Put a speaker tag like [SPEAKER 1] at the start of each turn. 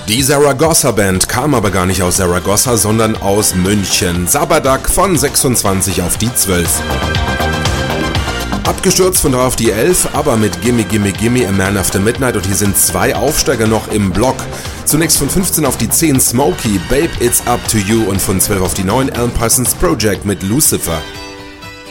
[SPEAKER 1] Die Zaragoza Band kam aber gar nicht aus Zaragoza, sondern aus München. Sabbadak von 26 auf die 12. Abgestürzt von 3 auf die 11, aber mit Gimme Gimme Gimme A Man After Midnight, und hier sind 2 Aufsteiger noch im Block. Zunächst von 15 auf die 10 Smokey, Babe It's Up To You, und von 12 auf die 9 Alan Parsons Project mit Lucifer.